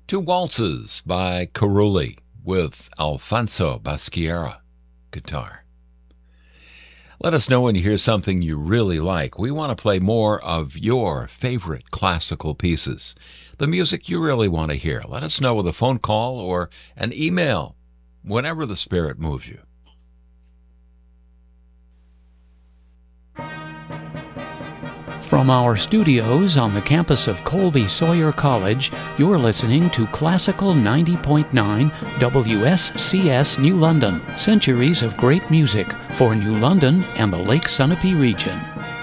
Two Waltzes by Carulli with Alfonso Basquiara guitar. Let us know when you hear something you really like. We want to play more of your favorite classical pieces, the music you really want to hear. Let us know with a phone call or an email, whenever the spirit moves you. From our studios on the campus of Colby Sawyer College, you're listening to Classical 90.9 WSCS New London, centuries of great music for New London and the Lake Sunapee region.